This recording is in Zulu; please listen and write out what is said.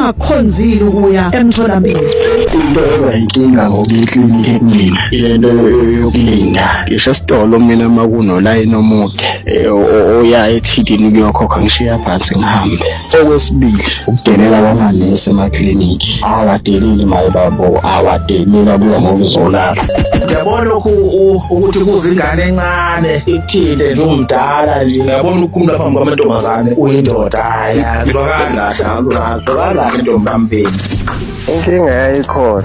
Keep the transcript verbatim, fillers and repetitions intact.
ongakhonzile ukuya emtholampilo? Into ebayinkinga ngokuyeklinika ekumina ilento yokulinda. Ngisho esitolo mina makunolayini omude oya ethidini kuyokhokha ngishiya phansi ngihambe. Okwesibili ukudelela kwamanesi emakliniki, awadeleli mayibabo, awadelela kuya ngokuzolala. Ngiyabona lokhu ukuthi kuzingane encane ikuthinte nje umdala nje, ngiyabona ukhumula phambi kwamantombazane uyindoda. Hayi, azwakala kahle, azwakala kahle ntombi kamfeni. Inkinga yayikhona